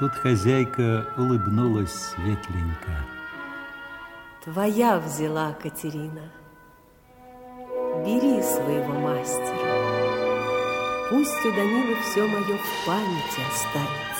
Тут хозяйка улыбнулась светленько. Твоя взяла, Катерина. Бери своего мастера. Пусть у Данилы все мое в памяти останется.